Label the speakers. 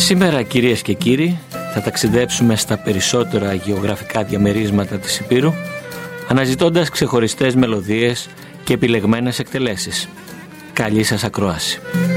Speaker 1: Σήμερα, κυρίες και κύριοι, θα ταξιδέψουμε στα περισσότερα γεωγραφικά διαμερίσματα της Υπήρου, αναζητώντας ξεχωριστές μελωδίες και επιλεγμένες εκτελέσεις. Καλή σας ακρόαση.